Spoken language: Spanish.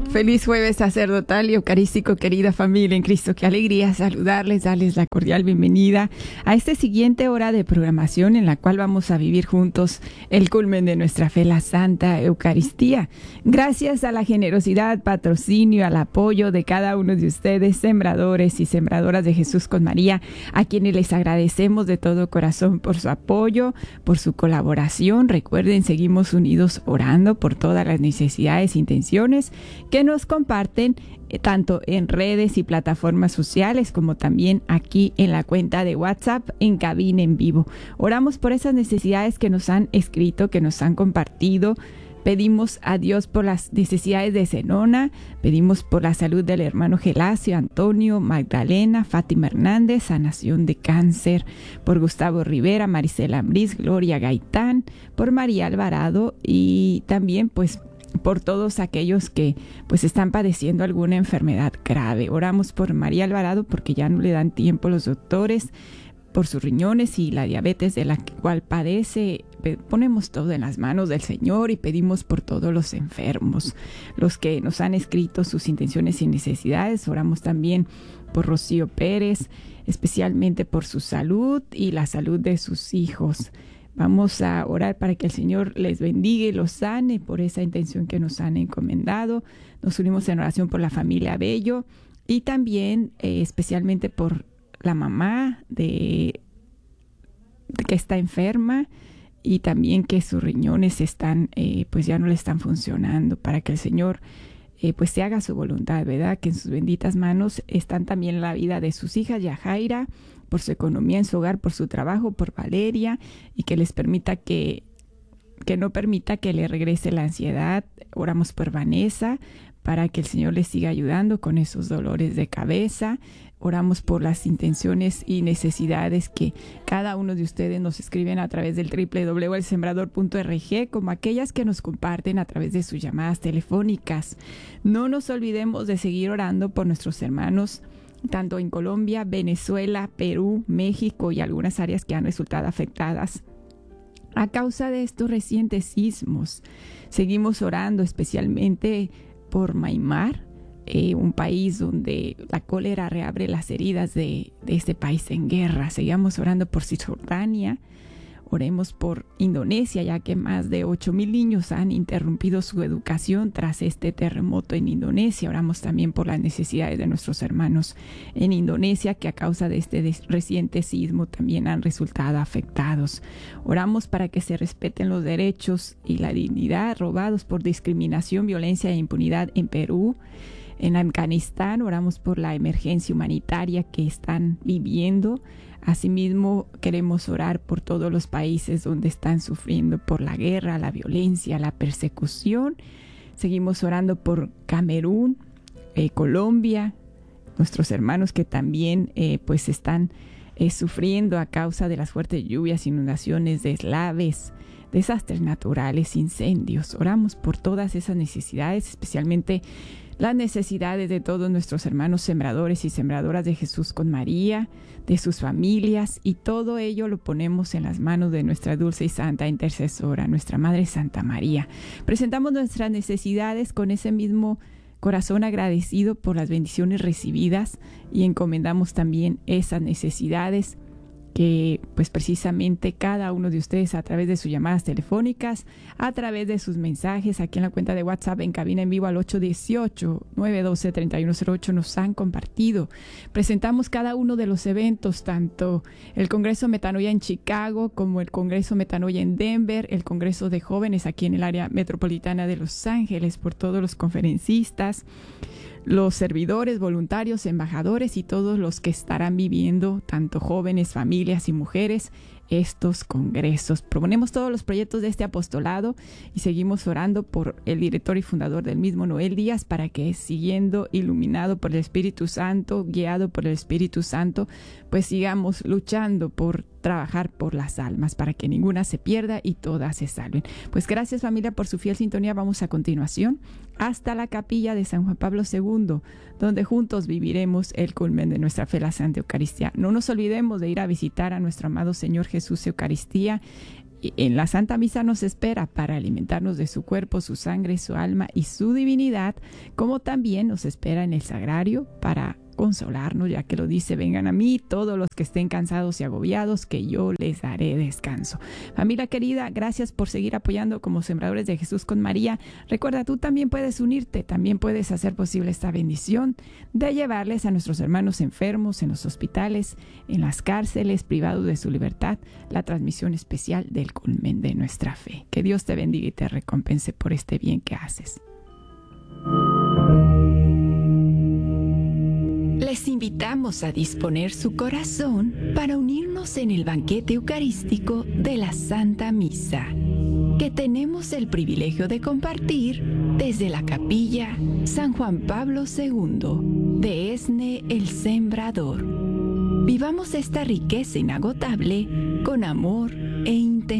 Feliz jueves sacerdotal y eucarístico, querida familia en Cristo. Qué alegría saludarles, darles la cordial bienvenida a esta siguiente hora de programación en la cual vamos a vivir juntos el culmen de nuestra fe, la Santa Eucaristía. Gracias a la generosidad, patrocinio, al apoyo de cada uno de ustedes, sembradores y sembradoras de Jesús con María, a quienes les agradecemos de todo corazón por su apoyo, por su colaboración. Recuerden, seguimos unidos orando por todas las necesidades e intenciones que nos comparten tanto en redes y plataformas sociales como también aquí en la cuenta de WhatsApp en Cabina en Vivo. Oramos por esas necesidades que nos han escrito, que nos han compartido. Pedimos a Dios por las necesidades de Zenona, pedimos por la salud del hermano Gelasio, Antonio, Magdalena, Fátima Hernández, sanación de cáncer, por Gustavo Rivera, Maricela Ambriz, Gloria Gaitán, por María Alvarado y también pues por todos aquellos que pues están padeciendo alguna enfermedad grave. Oramos por María Alvarado porque ya no le dan tiempo los doctores, por sus riñones y la diabetes de la cual padece. Ponemos todo en las manos del Señor y pedimos por todos los enfermos, los que nos han escrito sus intenciones y necesidades. Oramos también por Rocío Pérez, especialmente por su salud y la salud de sus hijos. Vamos a orar para que el Señor les bendiga y los sane por esa intención que nos han encomendado. Nos unimos en oración por la familia Bello y también especialmente por la mamá que está enferma y también que sus riñones están, pues ya no le están funcionando, para que el Señor pues se haga su voluntad, ¿verdad? Que en sus benditas manos están también la vida de sus hijas, Yajaira, por su economía en su hogar, por su trabajo, por Valeria, y que les permita que no permita que le regrese la ansiedad. Oramos por Vanessa, para que el Señor les siga ayudando con esos dolores de cabeza. Oramos por las intenciones y necesidades que cada uno de ustedes nos escriben a través del www.elsembrador.org, como aquellas que nos comparten a través de sus llamadas telefónicas. No nos olvidemos de seguir orando por nuestros hermanos, tanto en Colombia, Venezuela, Perú, México y algunas áreas que han resultado afectadas a causa de estos recientes sismos. Seguimos orando especialmente por Myanmar, un país donde la cólera reabre las heridas de este país en guerra. Seguimos orando por Cisjordania. Oremos por Indonesia, ya que más de 8,000 niños han interrumpido su educación tras este terremoto en Indonesia. Oramos también por las necesidades de nuestros hermanos en Indonesia, que a causa de este reciente sismo también han resultado afectados. Oramos para que se respeten los derechos y la dignidad robados por discriminación, violencia e impunidad en Perú. En Afganistán oramos por la emergencia humanitaria que están viviendo. Asimismo, queremos orar por todos los países donde están sufriendo por la guerra, la violencia, la persecución. Seguimos orando por Camerún, Colombia, nuestros hermanos que también pues están sufriendo a causa de las fuertes lluvias, inundaciones, deslaves, desastres naturales, incendios. Oramos por todas esas necesidades, especialmente las necesidades de todos nuestros hermanos sembradores y sembradoras de Jesús con María, de sus familias, y todo ello lo ponemos en las manos de nuestra dulce y santa intercesora, nuestra Madre Santa María. Presentamos nuestras necesidades con ese mismo corazón agradecido por las bendiciones recibidas y encomendamos también esas necesidades que pues precisamente cada uno de ustedes a través de sus llamadas telefónicas, a través de sus mensajes aquí en la cuenta de WhatsApp en Cabina en Vivo al 818-912-3108 nos han compartido. Presentamos cada uno de los eventos, tanto el Congreso Metanoia en Chicago como el Congreso Metanoia en Denver, el Congreso de Jóvenes aquí en el área metropolitana de Los Ángeles, por todos los conferencistas, los servidores, voluntarios, embajadores y todos los que estarán viviendo, tanto jóvenes, familias y mujeres, estos congresos. Proponemos todos los proyectos de este apostolado y seguimos orando por el director y fundador del mismo, Noel Díaz, para que, siguiendo iluminado por el Espíritu Santo, guiado por el Espíritu Santo, pues sigamos luchando por trabajar por las almas, para que ninguna se pierda y todas se salven. Pues gracias, familia, por su fiel sintonía. Vamos a continuación hasta la capilla de San Juan Pablo II, donde juntos viviremos el culmen de nuestra fe, la Santa Eucaristía. No nos olvidemos de ir a visitar a nuestro amado Señor Jesús Eucaristía en la Santa Misa nos espera para alimentarnos de su cuerpo, su sangre, su alma y su divinidad, como también nos espera en el sagrario para consolarnos, ya que lo dice: vengan a mí todos los que estén cansados y agobiados, que yo les daré descanso. Familia querida, gracias por seguir apoyando como Sembradores de Jesús con María. Recuerda, tú también puedes unirte, también puedes hacer posible esta bendición de llevarles a nuestros hermanos enfermos en los hospitales, en las cárceles, privados de su libertad, la transmisión especial del culmen de nuestra fe. Que Dios te bendiga y te recompense por este bien que haces. Les invitamos a disponer su corazón para unirnos en el banquete eucarístico de la Santa Misa, que tenemos el privilegio de compartir desde la Capilla San Juan Pablo II de Esne el Sembrador. Vivamos esta riqueza inagotable con amor e